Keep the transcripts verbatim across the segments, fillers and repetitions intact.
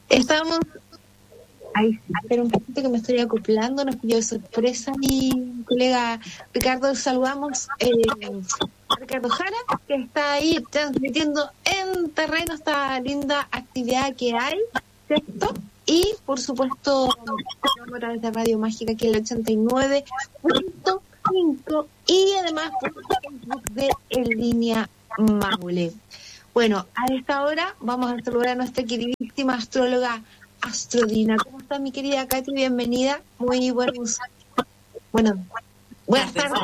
Estamos ahí, sí, pero un poquito que me estoy acoplando, nos pidió sorpresa mi colega Ricardo. Saludamos eh, a Ricardo Jara, que está ahí transmitiendo en terreno esta linda actividad que hay, ¿cierto? Y por supuesto, a través de Radio Mágica, aquí en el ochenta y nueve punto cinco y además por Facebook de En Línea Maule. Bueno, a esta hora vamos a saludar a nuestra queridísima astróloga Astrodina. ¿Cómo está mi querida Katy? Bienvenida. Muy buenos, bueno, buenas tardes.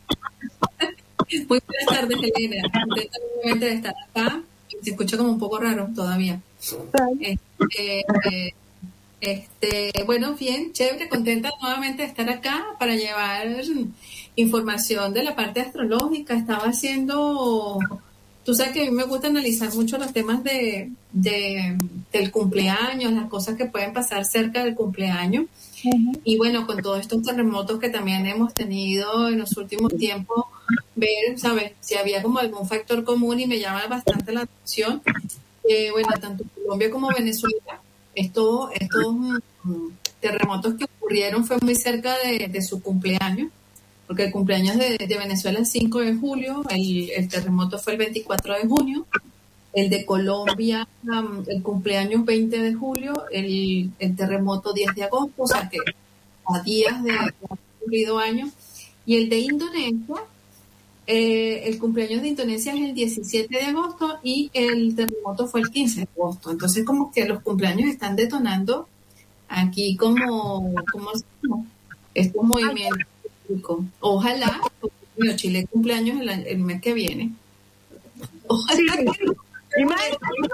Muy buenas tardes, Elena. Contenta nuevamente de estar acá. Se escucha como un poco raro todavía. Este, eh, este, bueno, bien, chévere, contenta nuevamente de estar acá para llevar información de la parte astrológica. Estaba haciendo... Tú sabes que a mí me gusta analizar mucho los temas de, de del cumpleaños, las cosas que pueden pasar cerca del cumpleaños. Uh-huh. Y bueno, con todos estos terremotos que también hemos tenido en los últimos tiempos, ver, ¿sabes? Si había como algún factor común y me llama bastante la atención. Eh, bueno, tanto Colombia como Venezuela, estos, estos um, terremotos que ocurrieron fue muy cerca de, de su cumpleaños. Porque el cumpleaños de, de Venezuela es cinco de julio, el, el terremoto fue el veinticuatro de junio, el de Colombia, um, el cumpleaños veinte de julio, el, el terremoto diez de agosto, o sea que a días de haber cumplido años, y el de Indonesia, eh, el cumpleaños de Indonesia es el diecisiete de agosto y el terremoto fue el quince de agosto. Entonces como que los cumpleaños están detonando aquí como, como estos movimientos. Ojalá, bueno, Chile cumpleaños el, el mes que viene. Ojalá. Sí, y más,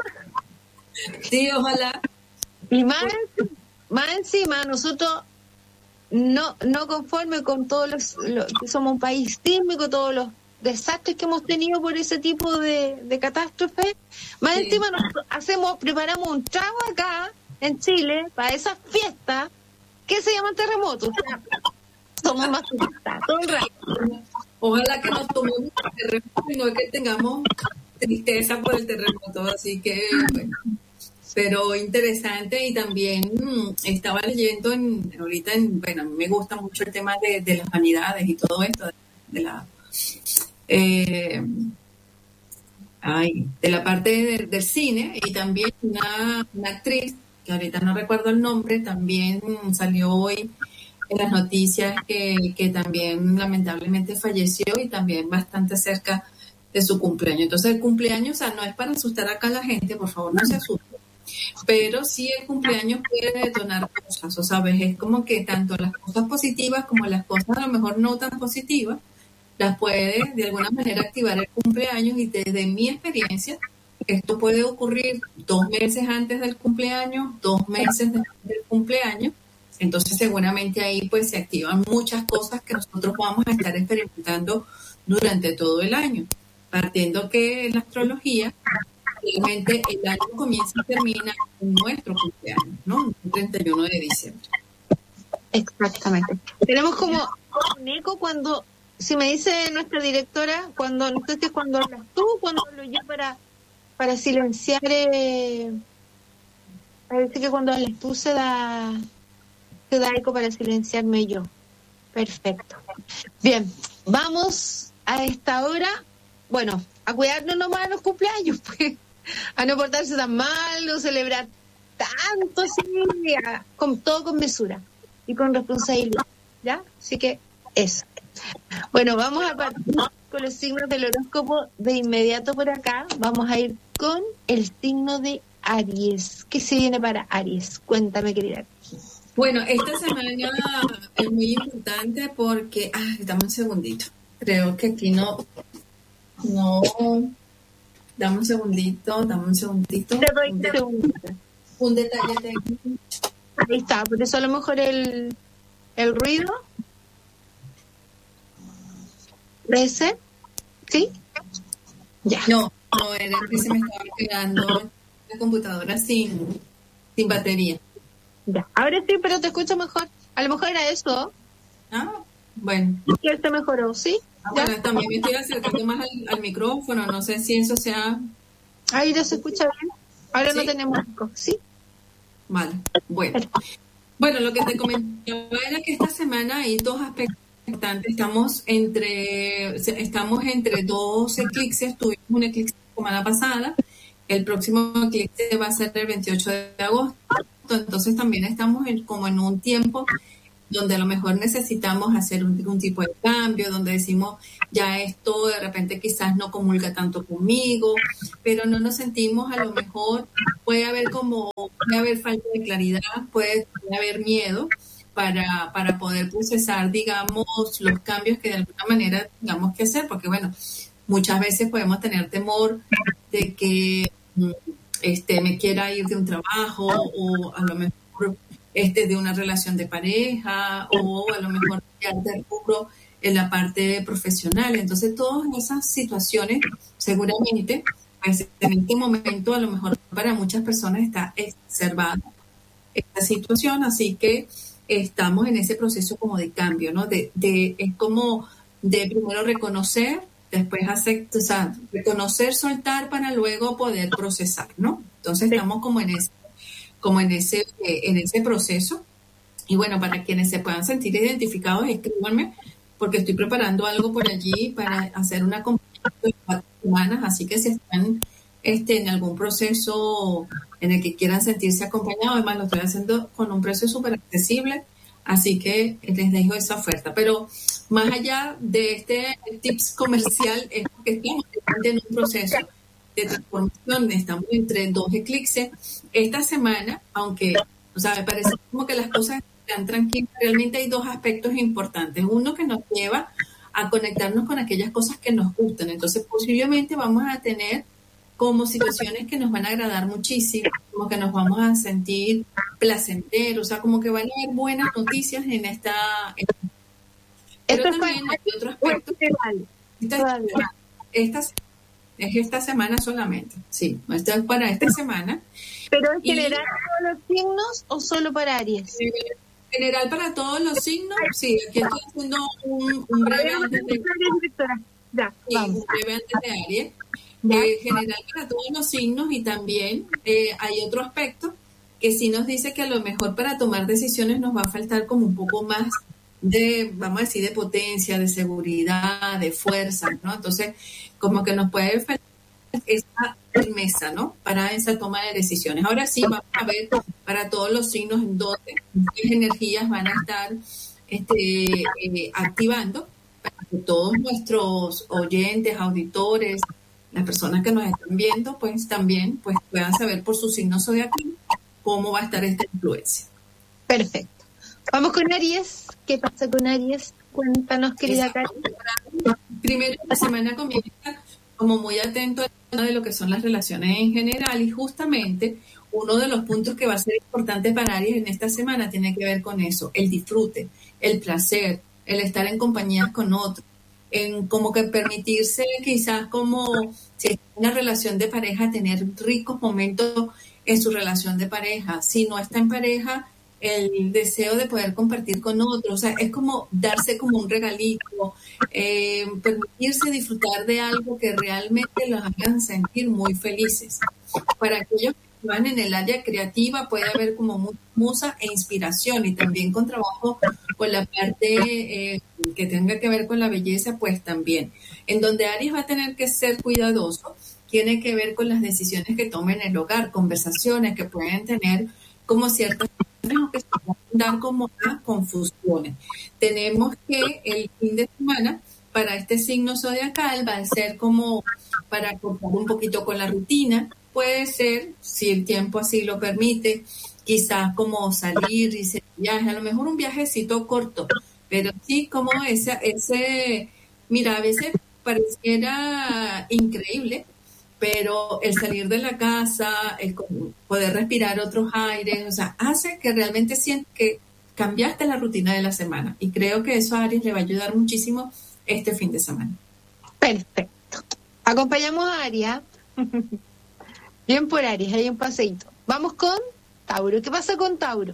sí, ojalá. Y más, más encima, nosotros no, no conforme con todos los, los que somos un país sísmico, todos los desastres que hemos tenido por ese tipo de, de catástrofes, más sí. Encima nos hacemos, preparamos un trago acá en Chile para esas fiestas que se llaman terremotos. O sea, somos más turistas, todo el rato. Ojalá que nos tomemos el terremoto y no que tengamos tristeza por el terremoto, así que bueno, pero interesante. Y también mmm, estaba leyendo en, ahorita, en, bueno, a mí me gusta mucho el tema de, de las vanidades y todo esto, de, de la eh, ay, de la parte de, del cine, y también una, una actriz, que ahorita no recuerdo el nombre, también salió hoy en las noticias que, que también lamentablemente falleció y también bastante cerca de su cumpleaños. Entonces el cumpleaños, o sea, no es para asustar acá a la gente, por favor no se asusten, pero sí el cumpleaños puede detonar cosas, o sabes, es como que tanto las cosas positivas como las cosas a lo mejor no tan positivas, las puede de alguna manera activar el cumpleaños. Y desde mi experiencia, esto puede ocurrir dos meses antes del cumpleaños, dos meses después del cumpleaños. Entonces seguramente ahí pues se activan muchas cosas que nosotros vamos a estar experimentando durante todo el año, partiendo que en la astrología realmente el año comienza y termina en nuestro cumpleaños, ¿no? El treinta y uno de diciembre. Exactamente. Tenemos como un eco cuando, si me dice nuestra directora, cuando, no sé si es cuando hablas tú, cuando hablo yo para, para silenciar, eh, parece que cuando hablas tú se da... te da eco para silenciarme yo. Perfecto. Bien, vamos a esta hora, bueno, a cuidarnos nomás a los cumpleaños, pues, a no portarse tan mal, no celebrar tanto, sí, a, con todo con mesura y con responsabilidad, ¿ya? Así que eso. Bueno, vamos a partir con los signos del horóscopo de inmediato por acá. Vamos a ir con el signo de Aries. ¿Qué se viene para Aries? Cuéntame, querida. Bueno, esta semana es muy importante porque... Ah, dame un segundito. Creo que aquí no... No... Dame un segundito, dame un segundito. Te doy un segundito. Un detalle técnico. Ahí está, por eso a lo mejor el, el ruido. ¿Ese? ¿Sí? Ya. No, no, era que se me estaba quedando la computadora sin, sin batería. Ya, ahora sí, pero te escucho mejor. A lo mejor era eso. Ah, bueno. Y él se mejoró, ¿sí? Ah, bueno, también me estoy acercando más al, al micrófono, no sé si eso sea... Ahí ya se escucha bien. Ahora ¿Sí? no tenemos eco, ¿sí? Vale, bueno. Bueno, lo que te comentaba era que esta semana hay dos aspectos importantes. Estamos entre, estamos entre dos eclipses. Tuvimos un eclipse la semana pasada. El próximo eclipse va a ser el veintiocho de agosto. Entonces también estamos en, como en un tiempo donde a lo mejor necesitamos hacer un, un tipo de cambio, donde decimos, ya esto de repente quizás no comulga tanto conmigo, pero no nos sentimos, a lo mejor puede haber como, puede haber falta de claridad, puede, puede haber miedo para, para poder procesar, digamos, los cambios que de alguna manera tengamos que hacer, porque bueno, muchas veces podemos tener temor de que este, me quiera ir de un trabajo o a lo mejor este, de una relación de pareja o a lo mejor de rubro en la parte profesional. Entonces, todas esas situaciones, seguramente, pues en este momento, a lo mejor para muchas personas está exacerbada esta situación, así que estamos en ese proceso como de cambio, ¿no? De, de, es como de primero reconocer, después aceptar, o sea, reconocer, soltar para luego poder procesar, ¿no? Entonces, estamos como en ese como en ese, eh, en ese proceso. Y bueno, para quienes se puedan sentir identificados, escríbanme, porque estoy preparando algo por allí para hacer una acompañamiento de cuatro semanas, así que si están este, en algún proceso en el que quieran sentirse acompañados, además lo estoy haciendo con un precio súper accesible, así que les dejo esa oferta. Pero más allá de este tips comercial, es porque estamos en un proceso de transformación, estamos entre dos eclipses. Esta semana, aunque, o sea, me parece como que las cosas están tranquilas, realmente hay dos aspectos importantes. Uno que nos lleva a conectarnos con aquellas cosas que nos gustan. Entonces, posiblemente vamos a tener como situaciones que nos van a agradar muchísimo, como que nos vamos a sentir placenteros, o sea, como que van a haber buenas noticias en esta... En... Pero Esto también hay otro aspecto. Esta, esta es esta semana solamente, sí, esto es para esta semana. ¿Pero en general y, para todos los signos o solo para Aries? En general para todos los signos, sí, aquí estoy haciendo un, un breve antes de, ya, sí, un breve antes de Aries. Eh, general para todos los signos y también eh, hay otro aspecto que sí nos dice que a lo mejor para tomar decisiones nos va a faltar como un poco más de, vamos a decir, de potencia, de seguridad, de fuerza, ¿no? Entonces, como que nos puede faltar esa firmeza, ¿no? Para esa toma de decisiones. Ahora sí, vamos a ver para todos los signos en dónde qué energías van a estar este, eh, activando para que todos nuestros oyentes, auditores, las personas que nos están viendo, pues también pues puedan saber por su signo zodiacal cómo va a estar esta influencia. Perfecto. Vamos con Aries. ¿Qué pasa con Aries? Cuéntanos, querida Karen. Primero, la semana comienza como muy atento a de lo que son las relaciones en general y justamente uno de los puntos que va a ser importante para Aries en esta semana tiene que ver con eso, el disfrute, el placer, el estar en compañía con otros, en como que permitirse quizás como si es una relación de pareja tener ricos momentos en su relación de pareja, si no está en pareja el deseo de poder compartir con otros, o sea, es como darse como un regalito, eh, permitirse disfrutar de algo que realmente los hagan sentir muy felices. Para aquellos que van en el área creativa puede haber como musa e inspiración y también con trabajo con la parte eh, que tenga que ver con la belleza, pues también. En donde Aries va a tener que ser cuidadoso, tiene que ver con las decisiones que tome en el hogar, conversaciones que pueden tener como ciertas que se pueden dar como a confusiones. Tenemos que el fin de semana para este signo zodiacal va a ser como para cortar un poquito con la rutina. Puede ser, si el tiempo así lo permite, quizás como salir y hacer viaje, a lo mejor un viajecito corto, pero sí como ese, ese, mira, a veces pareciera increíble, pero el salir de la casa, el poder respirar otros aires, o sea, hace que realmente sientas que cambiaste la rutina de la semana. Y creo que eso a Aries le va a ayudar muchísimo este fin de semana. Perfecto. Acompañamos a Aries. Bien por Aries, hay un paseíto. Vamos con Tauro. ¿Qué pasa con Tauro?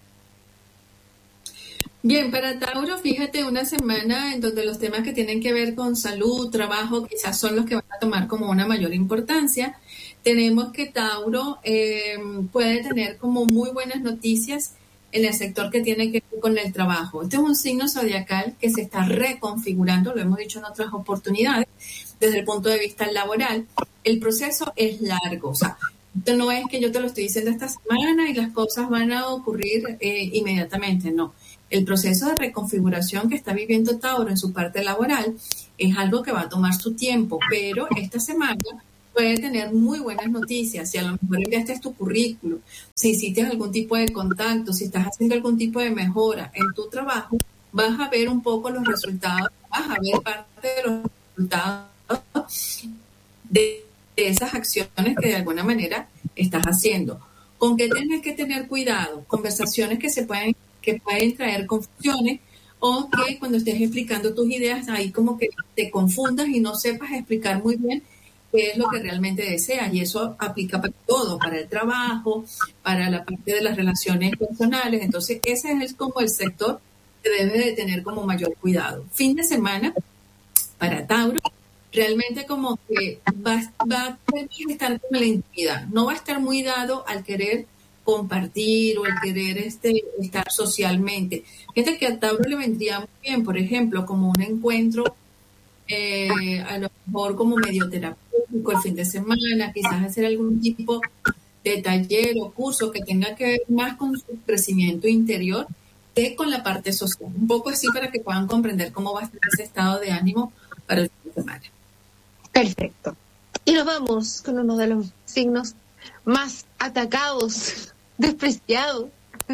Bien, para Tauro, fíjate, una semana en donde los temas que tienen que ver con salud, trabajo, quizás son los que van a tomar como una mayor importancia. tenemos que Tauro eh, puede tener como muy buenas noticias en el sector que tiene que ver con el trabajo. Este es un signo zodiacal que se está reconfigurando, lo hemos dicho en otras oportunidades, desde el punto de vista laboral. El proceso es largo, o sea, esto no es que yo te lo estoy diciendo esta semana y las cosas van a ocurrir eh, inmediatamente, no. El proceso de reconfiguración que está viviendo Tauro en su parte laboral es algo que va a tomar su tiempo, pero esta semana puede tener muy buenas noticias. Si a lo mejor enviaste tu currículum, si hiciste algún tipo de contacto, si estás haciendo algún tipo de mejora en tu trabajo, vas a ver un poco los resultados, vas a ver parte de los resultados de, de esas acciones que de alguna manera estás haciendo. ¿Con qué tienes que tener cuidado? Conversaciones que se pueden, que pueden traer confusiones, o que cuando estés explicando tus ideas ahí como que te confundas y no sepas explicar muy bien qué es lo que realmente deseas, y eso aplica para todo, para el trabajo, para la parte de las relaciones personales. Entonces ese es como el sector que debe de tener como mayor cuidado. Fin de semana para Tauro, realmente como que va, va a estar con la intimidad, no va a estar muy dado al querer compartir o el querer este, estar socialmente. Fíjate que a Tauro le vendría muy bien, por ejemplo, como un encuentro Eh, a lo mejor como medio terapéutico el fin de semana, quizás hacer algún tipo de taller o curso que tenga que ver más con su crecimiento interior que con la parte social. Un poco así para que puedan comprender cómo va a estar ese estado de ánimo para el fin de semana. Perfecto. Y nos vamos con uno de los signos más atacados, despreciados,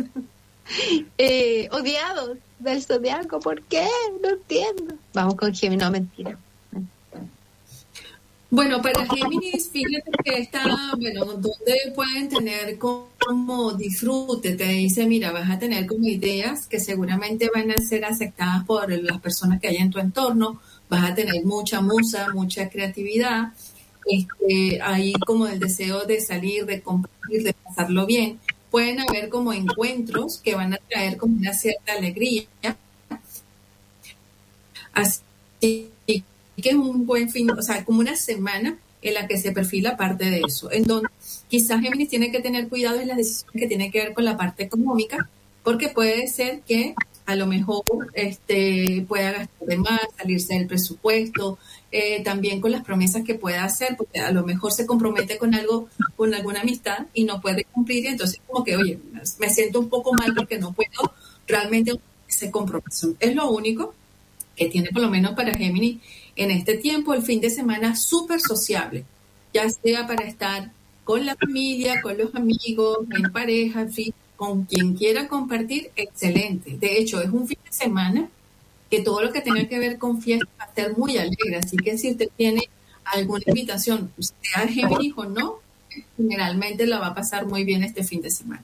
eh, odiados del zodiaco. ¿Por qué? No entiendo. Vamos con Géminis. No, mentira. Bueno, para Géminis, fíjate que está, bueno, donde pueden tener como disfrute, te dice, mira, vas a tener como ideas que seguramente van a ser aceptadas por las personas que hay en tu entorno, vas a tener mucha musa, mucha creatividad, este, hay como el deseo de salir, de compartir, de pasarlo bien. Pueden haber como encuentros que van a traer como una cierta alegría. Así que es un buen fin, o sea, como una semana en la que se perfila parte de eso, en donde quizás Géminis tiene que tener cuidado en las decisiones que tienen que ver con la parte económica, porque puede ser que a lo mejor este, pueda gastar de más, salirse del presupuesto, eh, también con las promesas que pueda hacer, porque a lo mejor se compromete con algo, con alguna amistad y no puede cumplir, y entonces como que, oye, me siento un poco mal porque no puedo realmente ese compromiso. Es lo único que tiene por lo menos para Géminis en este tiempo, el fin de semana súper sociable, ya sea para estar con la familia, con los amigos, en pareja, en fin, con quien quiera compartir, excelente. De hecho, es un fin de semana que todo lo que tenga que ver con fiesta va a ser muy alegre, así que si usted tiene alguna invitación, sea Géminis o no, generalmente la va a pasar muy bien este fin de semana.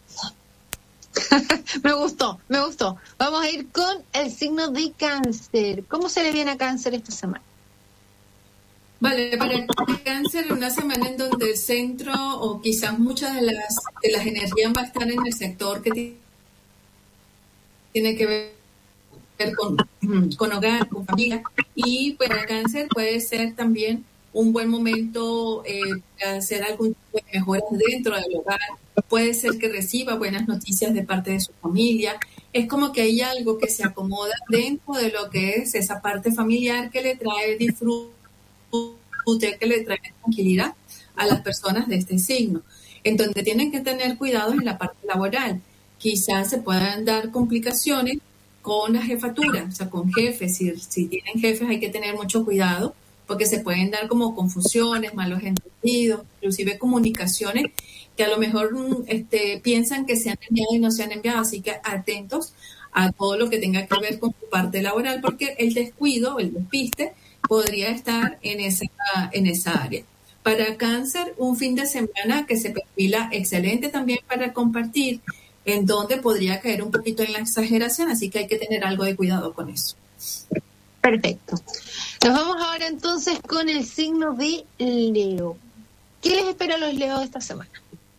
Me gustó, me gustó. Vamos a ir con el signo de Cáncer. ¿Cómo se le viene a Cáncer esta semana? Vale, para el Cáncer, una semana en donde el centro o quizás muchas de las de las energías va a estar en el sector que tiene que ver con, con hogar, con familia, y para el Cáncer puede ser también un buen momento eh, para hacer algún tipo de mejoras dentro del hogar. Puede ser que reciba buenas noticias de parte de su familia. Es como que hay algo que se acomoda dentro de lo que es esa parte familiar que le trae disfrute, que le trae tranquilidad a las personas de este signo. En donde tienen que tener cuidado en la parte laboral. Quizás se puedan dar complicaciones con la jefatura, o sea, con jefes. Si, si tienen jefes hay que tener mucho cuidado, porque se pueden dar como confusiones, malos entendidos, inclusive comunicaciones que a lo mejor este, piensan que se han enviado y no se han enviado, así que atentos a todo lo que tenga que ver con su parte laboral, porque el descuido, el despiste, podría estar en esa, en esa área. Para Cáncer, un fin de semana que se perfila excelente también para compartir, en donde podría caer un poquito en la exageración, así que hay que tener algo de cuidado con eso. Perfecto. Nos vamos ahora entonces con el signo de Leo. ¿Qué les espera a los Leos esta semana?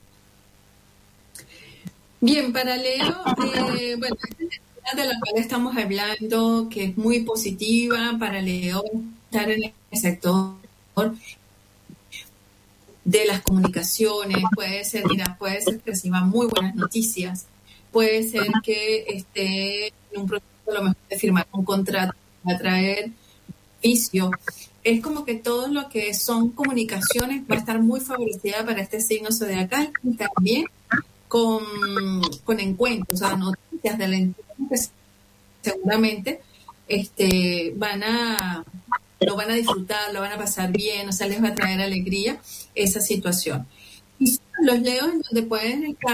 Bien, para Leo, eh, bueno, de la cual estamos hablando, que es muy positiva para Leo estar en el sector de las comunicaciones, puede ser, mira, puede ser que reciba muy buenas noticias, puede ser que esté en un proceso a lo mejor de firmar un contrato para traer beneficio. Es como que todo lo que son comunicaciones va a estar muy favorecida para este signo zodiacal, y también con, con encuentros, o sea, noticias del entorno que seguramente este, van a lo van a disfrutar, lo van a pasar bien, o sea, les va a traer alegría esa situación. Y los leos en donde pueden estar